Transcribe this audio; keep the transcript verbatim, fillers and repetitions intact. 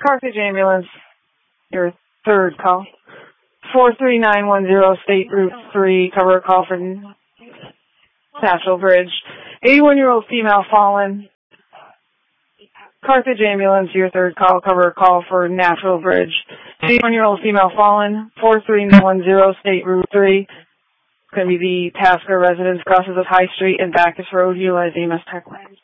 Carthage Ambulance, your third call. four three nine one zero State Route three, cover a call for Natural Bridge. eighty-one-year-old female fallen. Carthage Ambulance, your third call, cover a call for Natural Bridge. eighty-one-year-old female fallen, four three nine one zero State Route three. It's going to be the Tasker residence, crosses of High Street and Bacchus Road, utilize E M S Tech Lane.